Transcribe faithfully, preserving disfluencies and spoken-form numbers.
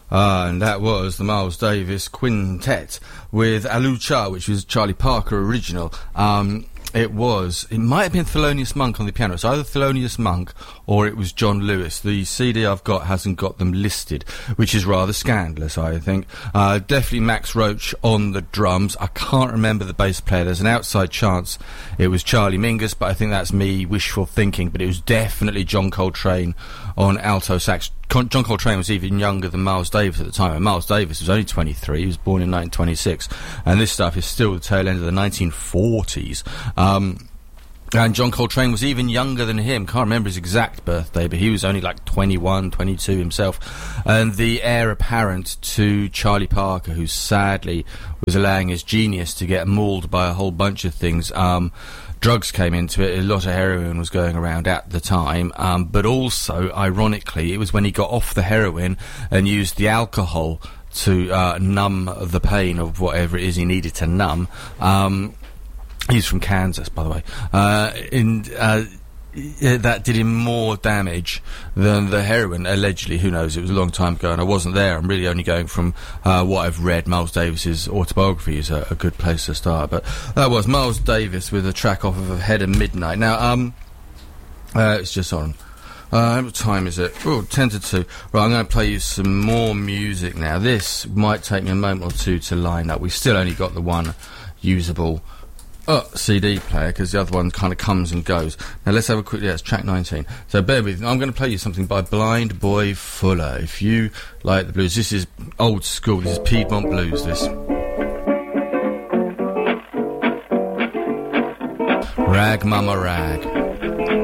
Uh, and that was the Miles Davis Quintet with Alucha, which was Charlie Parker original. Um, it was, it might have been Thelonious Monk on the piano. It's either Thelonious Monk or it was John Lewis. The C D I've got hasn't got them listed, which is rather scandalous, I think. Uh, definitely Max Roach on the drums. I can't remember the bass player. There's an outside chance it was Charlie Mingus, but I think that's me wishful thinking. But it was definitely John Coltrane on alto sax. Con- John Coltrane was even younger than Miles Davis at the time, and Miles Davis was only twenty-three. He was born in nineteen twenty-six, and this stuff is still the tail end of the nineteen forties. Um, and John Coltrane was even younger than him. Can't remember his exact birthday, but he was only like twenty-one, twenty-two himself. And the heir apparent to Charlie Parker, who sadly was allowing his genius to get mauled by a whole bunch of things. Um, Drugs came into it, a lot of heroin was going around at the time, um, but also, ironically, it was when he got off the heroin and used the alcohol to uh, numb the pain of whatever it is he needed to numb. Um, he's from Kansas, by the way. Uh, and, uh, Yeah, that did him more damage than the heroin, allegedly. Who knows? It was a long time ago and I wasn't there. I'm really only going from uh, what I've read. Miles Davis's autobiography is a, a good place to start. But that was Miles Davis with a track off of Ahead of Midnight. Now, um, uh, it's just on. Uh, what time is it? Oh, ten to two. Right, I'm going to play you some more music now. This might take me a moment or two to line up. We've still only got the one usable Uh, C D player, because the other one kind of comes and goes. Now let's have a quick, yeah, it's track nineteen. So bear with me, I'm going to play you something by Blind Boy Fuller. If you like the blues, this is old school, this is Piedmont blues, this. Rag Mama Rag.